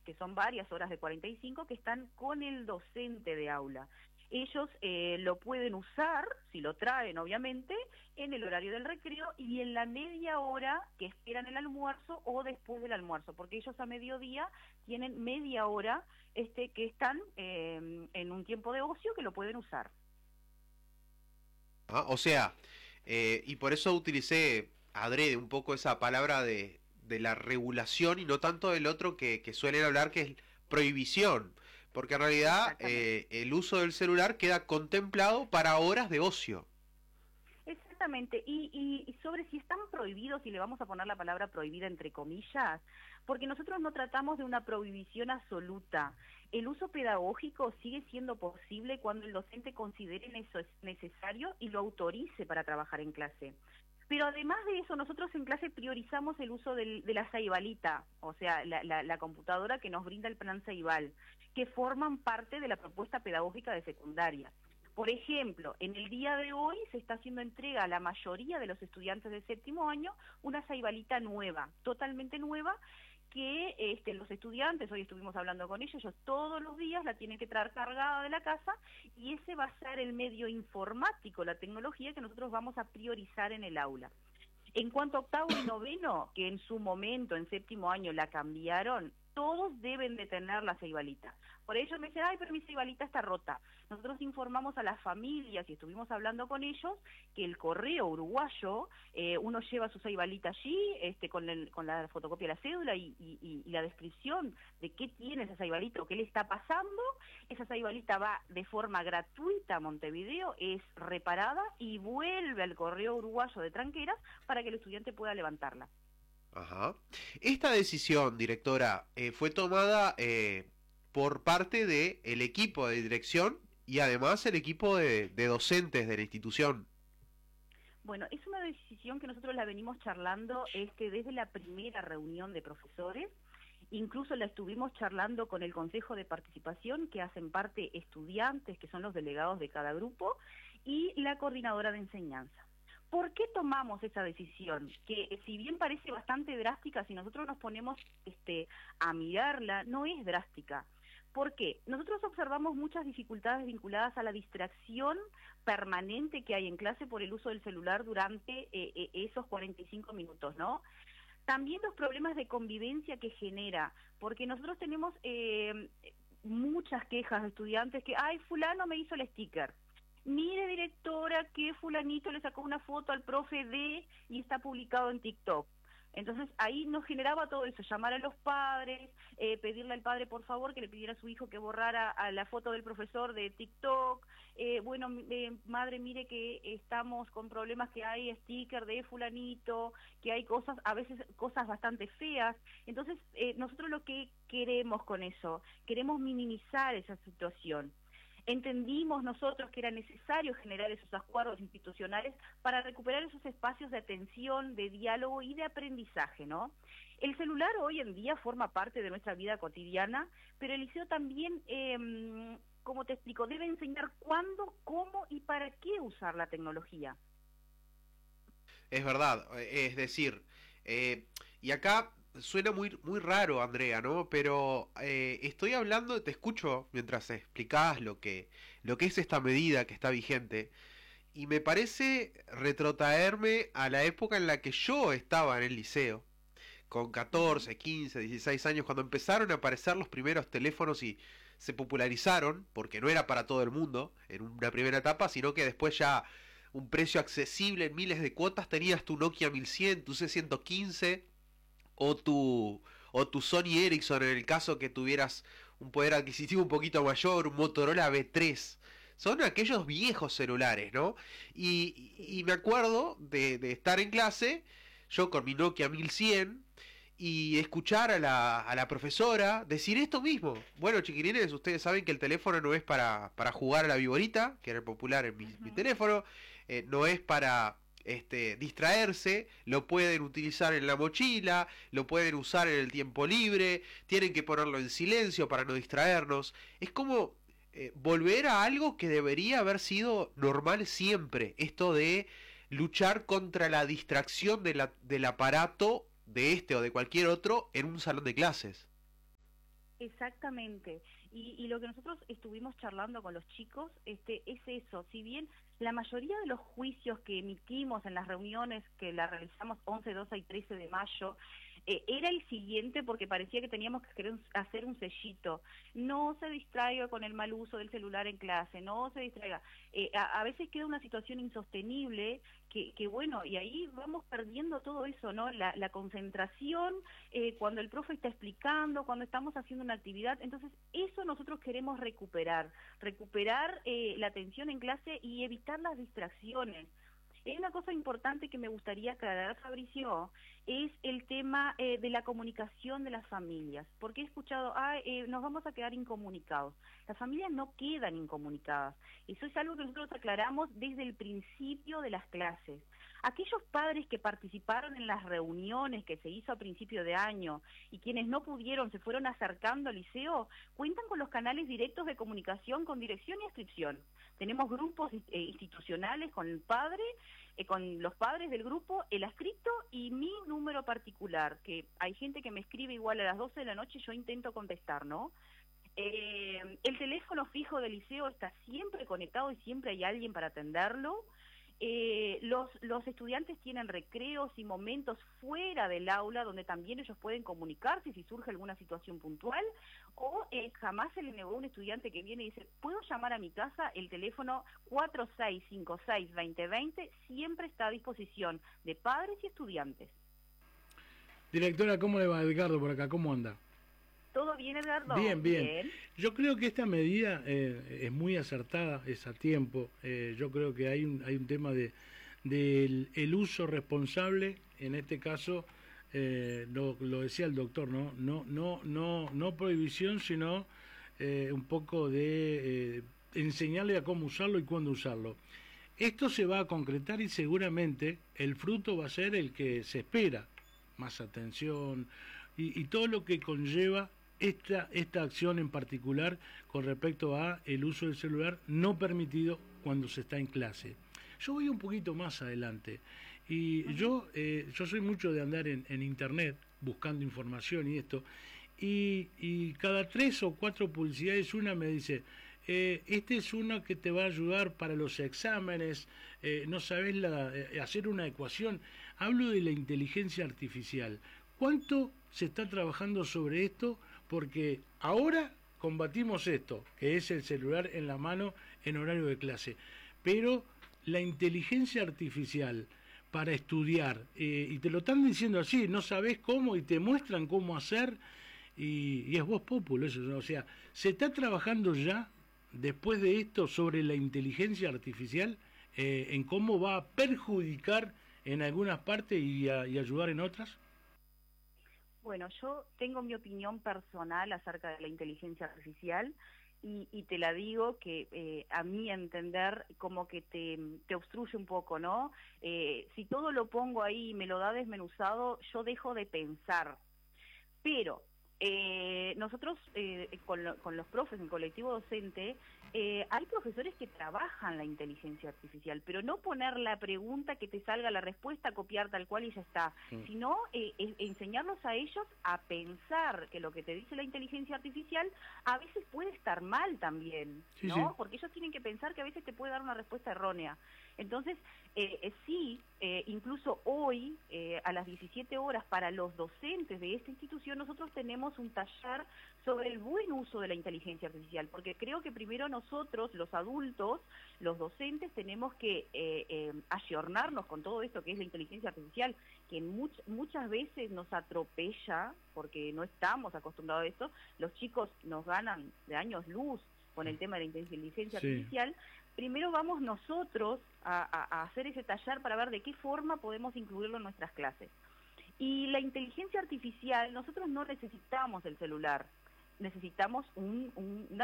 que son varias horas de 45, que están con el docente de aula. Ellos lo pueden usar, si lo traen obviamente, en el horario del recreo y en la media hora que esperan el almuerzo o después del almuerzo, porque ellos a mediodía tienen media hora que están en un tiempo de ocio que lo pueden usar. O sea, y por eso utilicé adrede un poco esa palabra de la regulación y no tanto del otro que suelen hablar, que es prohibición, porque en realidad Exactamente. el uso del celular queda contemplado para horas de ocio. Exactamente, y sobre si están prohibidos, y le vamos a poner la palabra prohibida entre comillas, porque nosotros no tratamos de una prohibición absoluta. El uso pedagógico sigue siendo posible cuando el docente considere eso es necesario y lo autorice para trabajar en clase. Pero además de eso, nosotros en clase priorizamos el uso de la Saibalita, o sea, la computadora que nos brinda el plan Saibal, que forman parte de la propuesta pedagógica de secundaria. Por ejemplo, en el día de hoy se está haciendo entrega a la mayoría de los estudiantes de séptimo año una Saibalita nueva, totalmente nueva, que los estudiantes, hoy estuvimos hablando con ellos todos los días la tienen que traer cargada de la casa y ese va a ser el medio informático, la tecnología que nosotros vamos a priorizar en el aula. En cuanto a octavo y noveno, que en su momento, en séptimo año, la cambiaron, todos deben de tener la ceibalita. Por ello me dicen, ay, pero mi ceibalita está rota. Nosotros informamos a las familias y estuvimos hablando con ellos que el correo uruguayo, uno lleva su ceibalita allí, con la fotocopia de la cédula y la descripción de qué tiene esa ceibalita o qué le está pasando. Esa ceibalita va de forma gratuita a Montevideo, es reparada y vuelve al correo uruguayo de Tranqueras para que el estudiante pueda levantarla. Ajá. Esta decisión, directora, fue tomada por parte del equipo de dirección y además el equipo de docentes de la institución. Bueno, es una decisión que nosotros la venimos charlando desde la primera reunión de profesores, incluso la estuvimos charlando con el Consejo de Participación, que hacen parte estudiantes, que son los delegados de cada grupo, y la coordinadora de enseñanza. ¿Por qué tomamos esa decisión? Que si bien parece bastante drástica, si nosotros nos ponemos a mirarla, no es drástica. ¿Por qué? Nosotros observamos muchas dificultades vinculadas a la distracción permanente que hay en clase por el uso del celular durante esos 45 minutos, ¿no? También los problemas de convivencia que genera, porque nosotros tenemos muchas quejas de estudiantes que, ay, fulano me hizo el sticker. Mire, directora, que fulanito le sacó una foto al profe D y está publicado en TikTok. Entonces ahí nos generaba todo eso, llamar a los padres, pedirle al padre por favor que le pidiera a su hijo que borrara a la foto del profesor de TikTok. Madre, mire que estamos con problemas, que hay sticker de fulanito, que hay cosas, a veces cosas bastante feas. Entonces nosotros lo que queremos con eso, queremos minimizar esa situación. Entendimos nosotros que era necesario generar esos acuerdos institucionales para recuperar esos espacios de atención, de diálogo y de aprendizaje, ¿no? El celular hoy en día forma parte de nuestra vida cotidiana, pero el liceo también, como te explico, debe enseñar cuándo, cómo y para qué usar la tecnología. Es verdad, es decir, y acá suena muy raro, Andrea, ¿no? Pero estoy hablando, te escucho mientras explicás lo que es esta medida que está vigente, y me parece retrotraerme a la época en la que yo estaba en el liceo, con Ujú. 14, 15, 16 años, cuando empezaron a aparecer los primeros teléfonos y se popularizaron, porque no era para todo el mundo en una primera etapa, sino que después ya un precio accesible en miles de cuotas, tenías tu Nokia 1100, tu C115 o tu Sony Ericsson en el caso que tuvieras un poder adquisitivo un poquito mayor, un Motorola B3. Son aquellos viejos celulares, ¿no? Y me acuerdo de estar en clase, yo con mi Nokia 1100, y escuchar a la profesora decir esto mismo. Bueno, chiquilines, ustedes saben que el teléfono no es para jugar a la viborita, que era popular en mi Ujú. teléfono, no es para distraerse, lo pueden utilizar en la mochila, lo pueden usar en el tiempo libre, tienen que ponerlo en silencio para no distraernos. Es como volver a algo que debería haber sido normal siempre, esto de luchar contra la distracción del aparato de este o de cualquier otro en un salón de clases. Exactamente, y lo que nosotros estuvimos charlando con los chicos es eso, si bien la mayoría de los juicios que emitimos en las reuniones que la realizamos 11, 12 y 13 de mayo, era el siguiente porque parecía que teníamos que querer hacer un sellito, no se distraiga con el mal uso del celular en clase, no se distraiga, a veces queda una situación insostenible que bueno, y ahí vamos perdiendo todo eso, ¿no? La concentración, cuando el profe está explicando, cuando estamos haciendo una actividad, entonces eso nosotros queremos recuperar la atención en clase y evitar las distracciones. Hay una cosa importante que me gustaría aclarar, Fabricio, es el tema de la comunicación de las familias, porque he escuchado, nos vamos a quedar incomunicados. Las familias no quedan incomunicadas. Eso es algo que nosotros aclaramos desde el principio de las clases. Aquellos padres que participaron en las reuniones que se hizo a principio de año y quienes no pudieron, se fueron acercando al liceo, cuentan con los canales directos de comunicación con dirección y inscripción. Tenemos grupos institucionales con el padre, con los padres del grupo, el adscrito y mi número particular, que hay gente que me escribe igual a las 12 de la noche, yo intento contestar, ¿no? El teléfono fijo del liceo está siempre conectado y siempre hay alguien para atenderlo. Los estudiantes tienen recreos y momentos fuera del aula donde también ellos pueden comunicarse si surge alguna situación puntual, o jamás se le negó a un estudiante que viene y dice, ¿puedo llamar a mi casa? El teléfono 4656-2020 siempre está a disposición de padres y estudiantes. Directora, ¿cómo le va? Edgardo por acá, ¿cómo anda? ¿Todo bien, Edgardo? Bien, bien. Yo creo que esta medida es muy acertada, es a tiempo. Yo creo que hay un tema del el uso responsable, en este caso, lo decía el doctor, no prohibición, sino un poco de enseñarle a cómo usarlo y cuándo usarlo. Esto se va a concretar y seguramente el fruto va a ser el que se espera, más atención y todo lo que conlleva esta acción en particular con respecto a el uso del celular no permitido cuando se está en clase. Yo voy un poquito más adelante y yo soy mucho de andar en internet buscando información y esto, y cada 3 o 4 publicidades una me dice, este es uno que te va a ayudar para los exámenes, no sabes hacer una ecuación. Hablo de la inteligencia artificial. ¿Cuánto se está trabajando sobre esto? Porque ahora combatimos esto, que es el celular en la mano en horario de clase, pero la inteligencia artificial para estudiar, y te lo están diciendo así, no sabes cómo y te muestran cómo hacer, y es voz populi eso, ¿no? O sea, se está trabajando ya, después de esto, sobre la inteligencia artificial, en cómo va a perjudicar en algunas partes y ayudar en otras. Bueno, yo tengo mi opinión personal acerca de la inteligencia artificial y te la digo que a mi entender como que te obstruye un poco, ¿no? Si todo lo pongo ahí y me lo da desmenuzado, yo dejo de pensar. Pero nosotros con los profes, en el colectivo docente, hay profesores que trabajan la inteligencia artificial, pero no poner la pregunta que te salga la respuesta, copiar tal cual y ya está, sino enseñarlos a ellos a pensar que lo que te dice la inteligencia artificial a veces puede estar mal también, ¿no? Sí. Porque ellos tienen que pensar que a veces te puede dar una respuesta errónea. Entonces, incluso hoy, a las 17 horas, para los docentes de esta institución, nosotros tenemos un taller sobre el buen uso de la inteligencia artificial, porque creo que primero nosotros, los adultos, los docentes, tenemos que ayornarnos con todo esto que es la inteligencia artificial, que muchas veces nos atropella, porque no estamos acostumbrados a esto. Los chicos nos ganan de años luz con el tema de la inteligencia artificial. Primero vamos nosotros a hacer ese taller para ver de qué forma podemos incluirlo en nuestras clases. Y la inteligencia artificial, nosotros no necesitamos el celular, necesitamos una